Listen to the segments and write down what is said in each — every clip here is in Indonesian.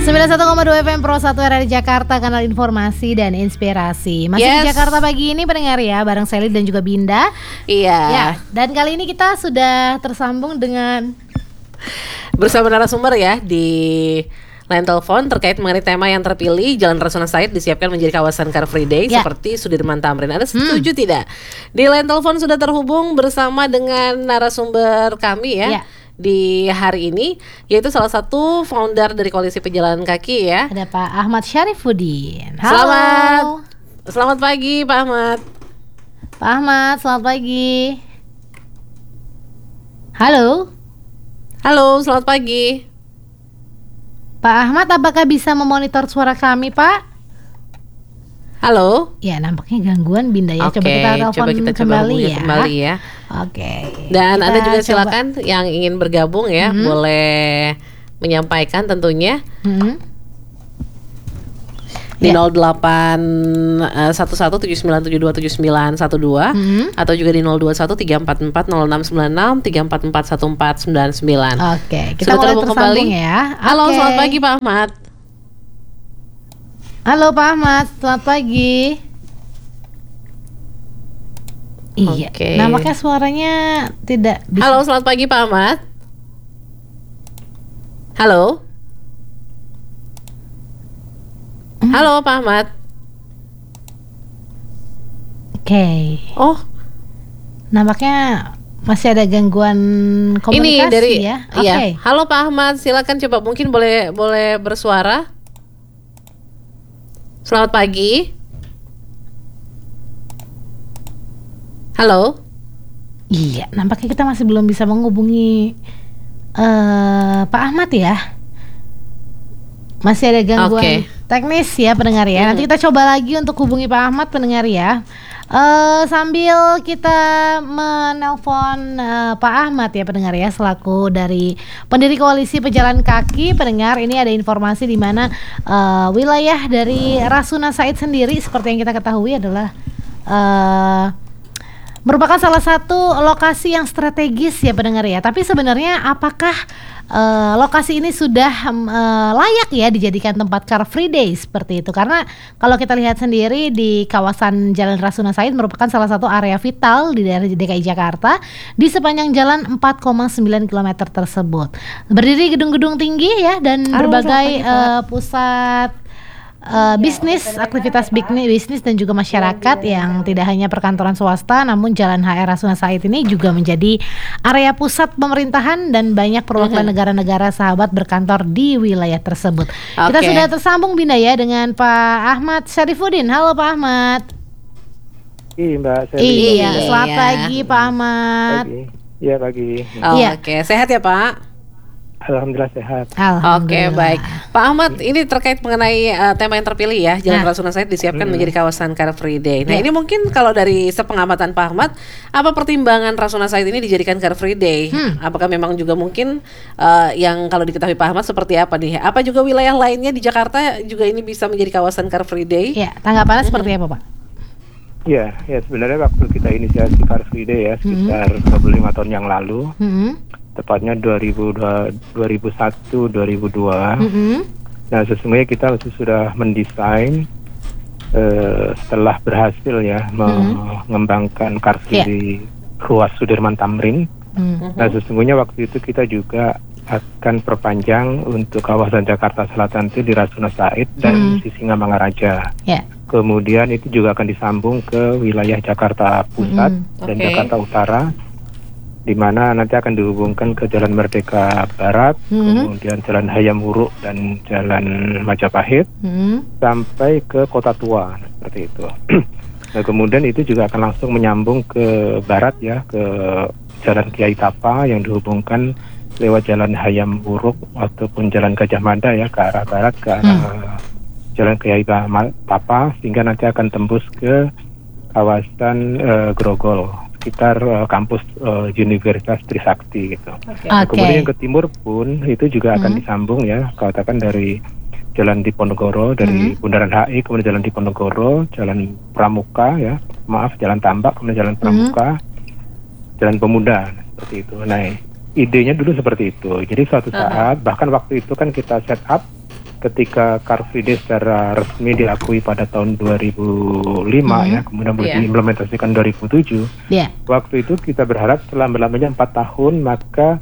91,2 FM Pro 1 RRI Jakarta, kanal informasi dan inspirasi. Masih di Jakarta pagi ini pendengar ya, bareng Sally dan juga Binda. Iya. Ya, dan kali ini kita sudah tersambung dengan bersama narasumber ya di line telepon terkait mengenai tema yang terpilih, Jalan Rasuna Said disiapkan menjadi kawasan Car Free Day seperti Sudirman Tamrin. Anda setuju tidak? Di line telepon sudah terhubung bersama dengan narasumber kami ya. Di hari ini, yaitu salah satu founder dari Koalisi Pejalan Kaki ya. Ada Pak Ahmad Syarifuddin. Halo. Selamat pagi Pak Ahmad. Pak Ahmad, selamat pagi. Halo. Halo, selamat pagi. Pak Ahmad, apakah bisa memonitor suara kami, Pak? Halo. Ya, nampaknya gangguan Binda ya. Oke, coba kita telepon kembali ya. Oke. Dan Anda juga silakan yang ingin bergabung ya, boleh menyampaikan tentunya. Di 081179727912 atau juga di 0213440696 3441499. Oke, kita mulai tersambung ya. Halo, selamat pagi Pak Ahmad. Halo Pak Ahmad, selamat pagi. Iya, nampaknya suaranya tidak bisa. Halo, selamat pagi Pak Ahmad. Halo. Halo Pak Ahmad. Oke. Oh, nampaknya masih ada gangguan komunikasi ini dari ya. Iya. Halo Pak Ahmad, silakan coba mungkin boleh bersuara. Selamat pagi. Halo. Iya, nampaknya kita masih belum bisa menghubungi Pak Ahmad ya. Masih ada gangguan teknis ya pendengar ya. Nanti kita coba lagi untuk hubungi Pak Ahmad pendengar ya. Sambil kita menelpon Pak Ahmad ya pendengar ya, selaku dari pendiri Koalisi Pejalan Kaki. Pendengar, ini ada informasi di mana wilayah dari Rasuna Said sendiri seperti yang kita ketahui adalah merupakan salah satu lokasi yang strategis ya pendengar ya. Tapi sebenarnya apakah lokasi ini sudah layak ya dijadikan tempat Car Free Day seperti itu? Karena kalau kita lihat sendiri di kawasan Jalan Rasuna Said merupakan salah satu area vital di daerah DKI Jakarta di sepanjang jalan 4,9 km tersebut. Berdiri gedung-gedung tinggi ya dan berbagai pusat bisnis, aktivitas bisnis dan juga masyarakat yang tidak hanya perkantoran swasta, namun Jalan HR Rasuna Said ini juga menjadi area pusat pemerintahan dan banyak perwakilan negara-negara sahabat berkantor di wilayah tersebut. Kita sudah tersambung Binda ya dengan Pak Ahmad Syarifuddin. Halo Pak Ahmad. Iya Mbak Sally. Iya, selamat pagi Pak Ahmad. Iya pagi. Oke, sehat ya Pak? Alhamdulillah sehat. Oke, baik. Pak Ahmad, ini terkait mengenai tema yang terpilih ya, Jalan Rasuna Said disiapkan menjadi kawasan Car Free Day. Nah, ini mungkin kalau dari sepengamatan Pak Ahmad, apa pertimbangan Rasuna Said ini dijadikan Car Free Day? Apakah memang juga mungkin yang kalau diketahui Pak Ahmad seperti apa nih? Apa juga wilayah lainnya di Jakarta juga ini bisa menjadi kawasan Car Free Day? Ya, tanggapannya seperti apa Pak? Ya sebenarnya waktu kita inisiasi Car Free Day ya sekitar 25 tahun yang lalu. Tepatnya 2001, 2002. Nah, sesungguhnya kita sudah mendesain setelah berhasil ya mengembangkan Car Free di ruas Sudirman Tamrin. Nah, sesungguhnya waktu itu kita juga akan perpanjang untuk kawasan Jakarta Selatan itu di Rasuna Said dan Sisingamangaraja. Kemudian itu juga akan disambung ke wilayah Jakarta Pusat dan Jakarta Utara, di mana nanti akan dihubungkan ke Jalan Merdeka Barat, kemudian Jalan Hayam Wuruk dan Jalan Majapahit, sampai ke Kota Tua, seperti itu. Nah, kemudian itu juga akan langsung menyambung ke barat ya, ke Jalan Kiai Tapa yang dihubungkan lewat Jalan Hayam Wuruk ataupun Jalan Gajah Mada ya, ke arah barat, ke arah Jalan Kiai Tapa, sehingga nanti akan tembus ke kawasan Grogol, sekitar kampus Universitas Trisakti gitu. Kemudian yang ke timur pun itu juga akan disambung ya, katakan dari Jalan Diponegoro, dari Bundaran HI, kemudian Jalan Diponegoro, Jalan Pramuka ya, Jalan Tambak, kemudian Jalan Pramuka, Jalan Pemuda, seperti itu. Nah, idenya dulu seperti itu. Jadi suatu saat, bahkan waktu itu kan kita set up ketika Car Free Day secara resmi diakui pada tahun 2005 ya, kemudian diimplementasikan 2007. Waktu itu kita berharap selama-lamanya 4 tahun maka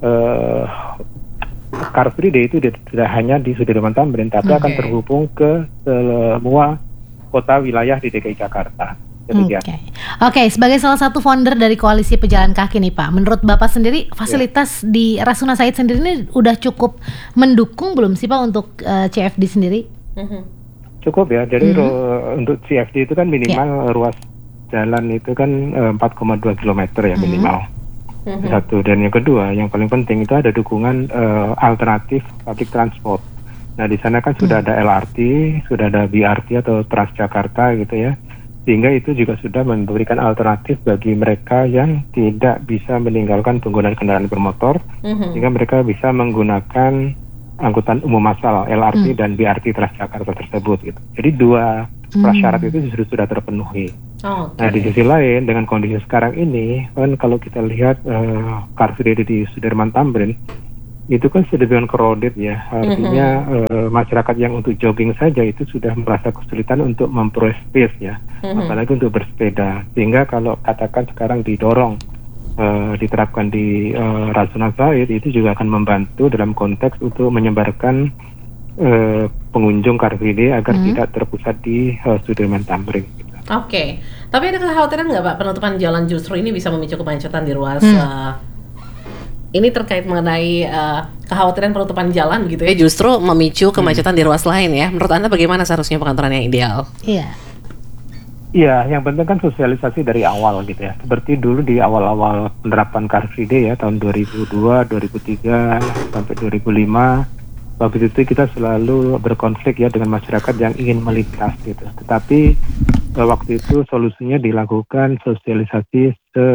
Car Free Day itu tidak hanya di Sudirman Tamrin, tapi akan terhubung ke semua kota wilayah di DKI Jakarta. Oke, sebagai salah satu founder dari Koalisi Pejalan Kaki nih Pak, menurut Bapak sendiri fasilitas di Rasuna Said sendiri ini udah cukup mendukung belum sih Pak untuk CFD sendiri? Cukup ya, jadi untuk CFD itu kan minimal ruas jalan itu kan 4,2 km ya minimal. Satu, dan yang kedua yang paling penting itu ada dukungan alternatif public transport. Nah di sana kan sudah ada LRT, sudah ada BRT atau Transjakarta gitu ya. Sehingga itu juga sudah memberikan alternatif bagi mereka yang tidak bisa meninggalkan penggunaan kendaraan bermotor, sehingga mereka bisa menggunakan angkutan umum massal LRT dan BRT Transjakarta tersebut gitu. Jadi dua prasyarat itu justru sudah terpenuhi. Nah di sisi lain dengan kondisi sekarang ini kan kalau kita lihat Car Free Day di Sudirman Tamrin itu kan sedemikian crowded ya, artinya masyarakat yang untuk jogging saja itu sudah merasa kesulitan untuk memperoleh space ya, apalagi untuk bersepeda. Sehingga kalau katakan sekarang didorong diterapkan di Rasuna Said, itu juga akan membantu dalam konteks untuk menyebarkan pengunjung Car Free Day agar tidak terpusat di Sudirman Tamrin. Oke, tapi ada kekhawatiran nggak Pak penutupan jalan justru ini bisa memicu kemacetan di ruas ini terkait mengenai kekhawatiran penutupan jalan gitu ya, justru memicu kemacetan di ruas lain ya. Menurut Anda bagaimana seharusnya pengaturan yang ideal? Iya, yang penting kan sosialisasi dari awal gitu ya. Seperti dulu di awal-awal penerapan Car Free Day ya, tahun 2002, 2003, sampai 2005. Waktu itu kita selalu berkonflik ya dengan masyarakat yang ingin melintas gitu. Tetapi waktu itu solusinya dilakukan sosialisasi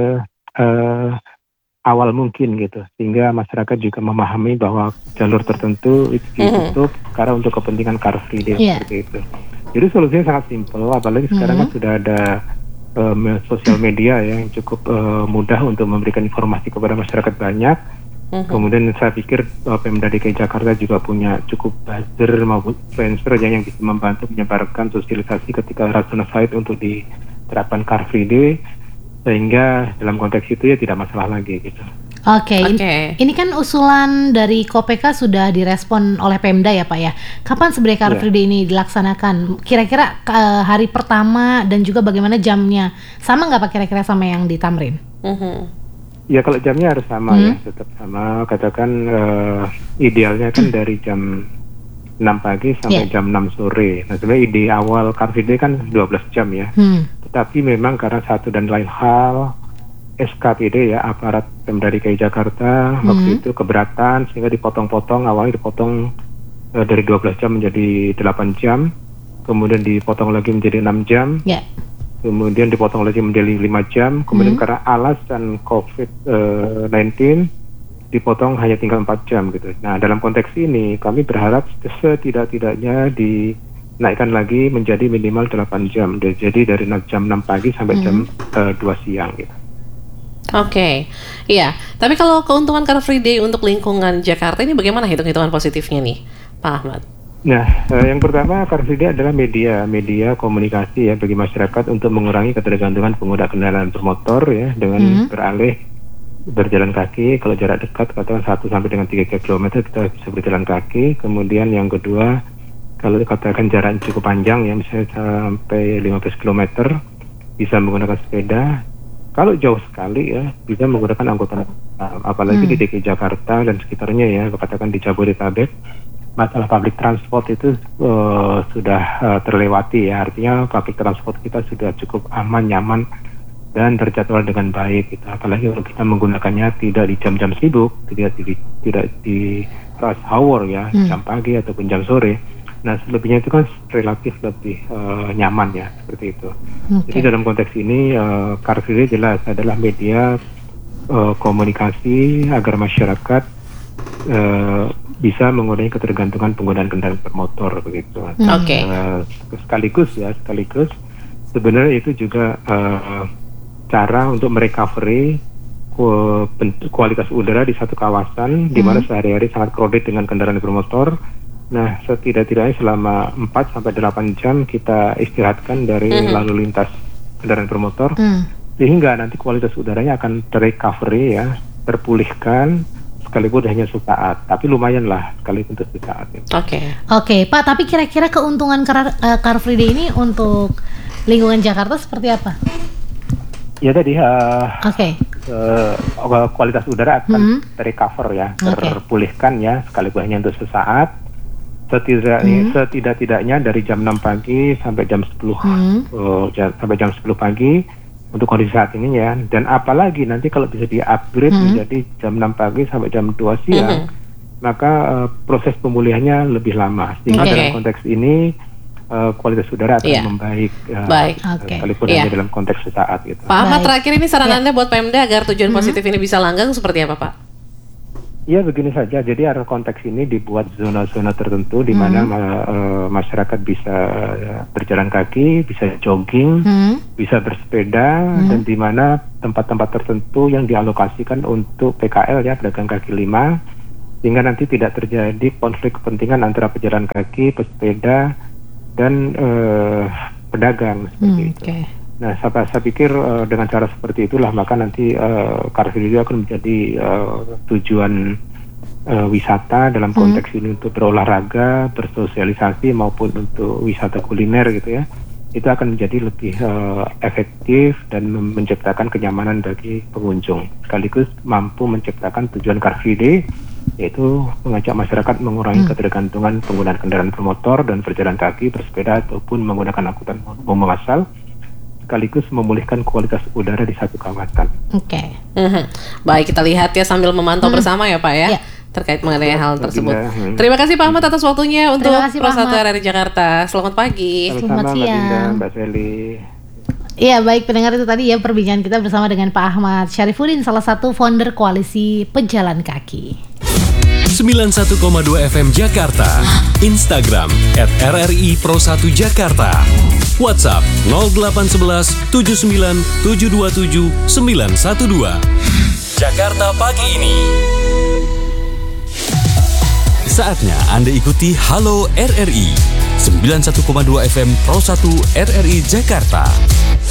awal mungkin gitu, sehingga masyarakat juga memahami bahwa jalur tertentu itu ditutup karena untuk kepentingan Car Free Day seperti itu. Jadi solusinya sangat simpel, apalagi sekarang kan sudah ada sosial media ya, yang cukup mudah untuk memberikan informasi kepada masyarakat banyak. Kemudian saya pikir Pemda DKI Jakarta juga punya cukup buzzer maupun influencer yang bisa membantu menyebarkan sosialisasi ketika Rasuna Said untuk diterapkan Car Free Day, sehingga dalam konteks itu ya tidak masalah lagi gitu. Oke. Ini kan usulan dari KOPK sudah direspon oleh Pemda ya Pak ya. Kapan sebenarnya Car Free Day ini dilaksanakan? Kira-kira hari pertama dan juga bagaimana jamnya? Sama nggak Pak kira-kira sama yang di Tamrin? Ya kalau jamnya harus sama ya, tetap sama. Katakan idealnya kan dari jam 6 pagi sampai jam 6 sore. Nah sebenarnya ide awal Car Free Day kan 12 jam ya. Tapi memang karena satu dan lain hal SKPD ya, aparat Pemda DKI Jakarta waktu itu keberatan sehingga dipotong-potong, awalnya dipotong dari 12 jam menjadi 8 jam, kemudian dipotong lagi menjadi 6 jam, kemudian dipotong lagi menjadi 5 jam, kemudian karena alasan COVID-19 dipotong hanya tinggal 4 jam gitu. Nah dalam konteks ini kami berharap setidak-tidaknya naikkan lagi menjadi minimal 8 jam. Jadi dari jam 6 pagi sampai jam 2 siang gitu. Iya. Tapi kalau keuntungan Car Free Day untuk lingkungan Jakarta ini bagaimana hitung-hitungan positifnya nih, Pak Ahmad? Nah, yang pertama Car Free Day adalah media komunikasi ya bagi masyarakat untuk mengurangi ketergantungan pengguna kendaraan bermotor ya dengan beralih berjalan kaki. Kalau jarak dekat katakan 1 sampai dengan 3 km kita bisa berjalan kaki. Kemudian yang kedua, kalau katakan jarak cukup panjang ya, misalnya sampai 15 km bisa menggunakan sepeda. Kalau jauh sekali ya bisa menggunakan angkutan, apalagi di DKI Jakarta dan sekitarnya ya, katakan di Jabodetabek, masalah public transport itu sudah terlewati ya. Artinya public transport kita sudah cukup aman, nyaman dan terjadwal dengan baik gitu. Apalagi kalau kita menggunakannya tidak di jam-jam sibuk, tidak di rush hour ya, jam pagi ataupun jam sore. Nah selebihnya itu kan relatif lebih nyaman ya, seperti itu. Jadi dalam konteks ini Car Free Day jelas adalah media komunikasi agar masyarakat bisa mengurangi ketergantungan penggunaan kendaraan bermotor begitu. Sekaligus sebenarnya itu juga cara untuk merecovery kualitas udara di satu kawasan di mana sehari-hari sangat crowded dengan kendaraan bermotor. Nah, setidak-tidaknya selama 4 sampai 8 jam kita istirahatkan dari lalu lintas kendaraan bermotor, sehingga nanti kualitas udaranya akan terrecovery ya, terpulihkan, sekalipun hanya sesaat, tapi lumayan lah sekalipun untuk sesaat. Oke, Pak, tapi kira-kira keuntungan Car Free Day ini untuk lingkungan Jakarta seperti apa? Ya tadi, kualitas udara akan terrecover ya, terpulihkan ya, sekalipun hanya untuk sesaat. Setidak-tidaknya dari jam 6 pagi sampai jam 10 sampai jam 10 pagi untuk kondisi saat ini ya. Dan apalagi nanti kalau bisa di-upgrade menjadi jam 6 pagi sampai jam 2 siang, maka proses pemulihannya lebih lama. Sehingga dalam konteks ini kualitas udara akan membaik, sekalipun hanya dalam konteks sesaat gitu. Pak Ahmad, terakhir ini saran Anda buat Pemda agar tujuan positif ini bisa langgeng seperti apa, Pak? Ya begini saja, jadi ada konteks ini dibuat zona-zona tertentu di mana masyarakat bisa berjalan kaki, bisa jogging, bisa bersepeda, dan di mana tempat-tempat tertentu yang dialokasikan untuk PKL ya, pedagang kaki lima, sehingga nanti tidak terjadi konflik kepentingan antara pejalan kaki, pesepeda, dan pedagang seperti itu. Nah, saya pikir dengan cara seperti itulah maka nanti Car Free Day akan menjadi tujuan wisata dalam konteks ini untuk berolahraga, bersosialisasi maupun untuk wisata kuliner gitu ya. Itu akan menjadi lebih efektif dan menciptakan kenyamanan bagi pengunjung. Sekaligus mampu menciptakan tujuan Car Free Day, yaitu mengajak masyarakat mengurangi ketergantungan penggunaan kendaraan bermotor dan berjalan kaki, bersepeda ataupun menggunakan angkutan umum asal, sekaligus memulihkan kualitas udara di satu kawasan. Baik, kita lihat ya sambil memantau bersama ya Pak ya, terkait mengenai hal tersebut. Terima kasih Pak Ahmad atas waktunya untuk Pro 1 RRI Jakarta. Selamat pagi. Selamat siang, Mbak Seli. Iya, baik pendengar, itu tadi ya perbincangan kita bersama dengan Pak Ahmad Syarifuddin, salah satu founder Koalisi Pejalan Kaki. 91,2 FM Jakarta, Instagram @RRI Pro 1 Jakarta, WhatsApp 0811 79 727 912. Jakarta pagi ini. Saatnya Anda ikuti Halo RRI 91,2 FM Pro 1 RRI Jakarta.